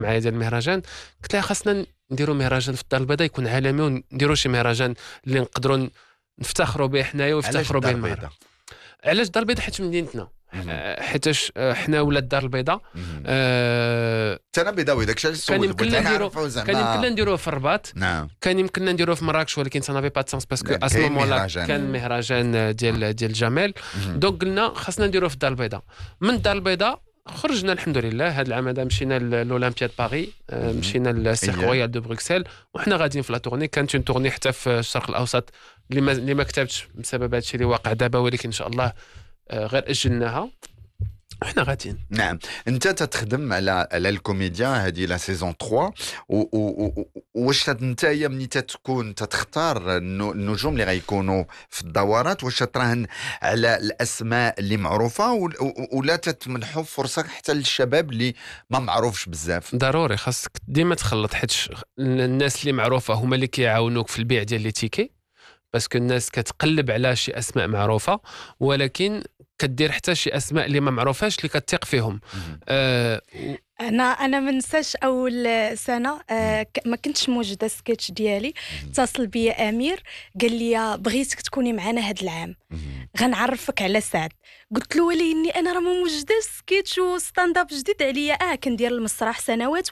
معايا ديال المهرجان، قلت لها خاصنا نديروا مهرجان في الدار البيضاء يكون عالمي، ونديروا شي مهرجان اللي نقدروا نفتخروا به حنايا ويفتخروا به المغرب. علاش الدار البيضاء؟ حيت مدينتنا، حيتاش حنا ولاد الدار البيضاء. انا بيضاوي داكشي علاش كان يمكن نديروه في الرباط، نعم كان يمكن نديروه في مراكش، ولكن سا نافي با سانس باسكو اسمو مولا كان مهرجان ديال جمال. دونك قلنا خاصنا نديروه في الدار البيضاء. من الدار البيضاء خرجنا الحمد لله. هذا العام هذا مشينا للاولمبياد باري، مشينا للسيرك رويال دو بروكسل، وحنا غاديين في لا تورني. كانت اون تورني حتى في الشرق الاوسط اللي ما كتبتش بسبب هادشي اللي واقع دابا، ولكن ان شاء الله غير اجلناها وحنا غاديين. نعم. انت تخدم على الكوميديا هذه لا سيزون 3 واش انت ملي تكون تختار النجوم اللي غيكونوا في الدورات، واش تراهن على الاسماء اللي معروفه ولا تتمنحوا فرصه حتى للشباب اللي ما معروفش بزاف؟ ضروري خاصك ديما تخلط، حيت الناس اللي معروفه هما اللي كيعاونوك في البيع ديال لي تيكي، باسكو الناس كتقلب على شي اسماء معروفه، ولكن كدير حتى شي اسماء اللي ما معروفاش اللي كتثق فيهم. انا ما ننساش اول سنه ما كنتش موجوده سكيتش ديالي، اتصل بيا امير قال لي بغيتك تكوني معنا هذا العام، غنعرفك على سعد. قلت له ولكني انا راه ما موجوده سكيتش وستاند اب جديد عليا، كندير المسرح سنوات